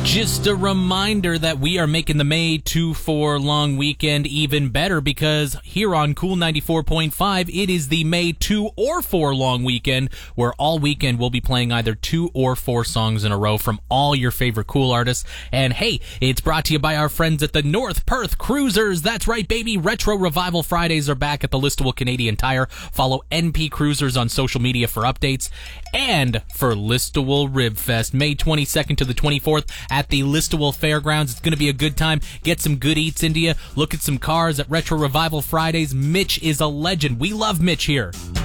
Just a reminder that we are making the May 2-4 long weekend even better, because here on Cool 94.5, it is the May 2 or 4 long weekend, where all weekend we'll be playing either 2 or 4 songs in a row from all your favorite cool artists. And hey, it's brought to you by our friends at the North Perth Cruisers. That's right, baby. Retro Revival Fridays are back at the Listowel Canadian Tire. Follow NP Cruisers on social media for updates. And for Listowel Rib Fest, May 22nd to the 24th at the Listowel Fairgrounds. It's going to be a good time. Get some good eats into you. Look at some cars at Retro Revival Fridays. Mitch is a legend. We love Mitch here.